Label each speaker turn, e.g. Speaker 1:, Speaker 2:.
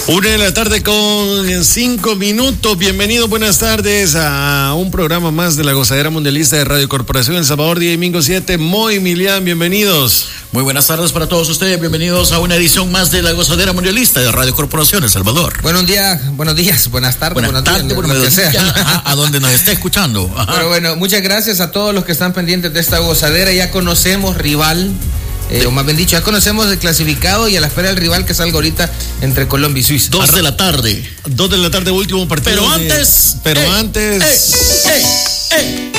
Speaker 1: 1:00 con 5 minutos. Bienvenidos, buenas tardes a un programa más de la Gozadera Mundialista de Radio Corporación El Salvador, día domingo 7. Moy, Milian, bienvenidos.
Speaker 2: Muy buenas tardes para todos ustedes. Bienvenidos a una edición más de la Gozadera Mundialista de Radio Corporación El Salvador.
Speaker 3: Buenos días, buenas tardes, buenos días,
Speaker 2: a donde nos esté escuchando.
Speaker 3: Pero bueno, muchas gracias a todos los que están pendientes de esta gozadera. Ya conocemos rival. O más bien dicho, ya conocemos el clasificado y a la espera del rival que salga ahorita entre Colombia y Suiza.
Speaker 2: 2 de la tarde,
Speaker 1: último partido.
Speaker 2: Pero antes.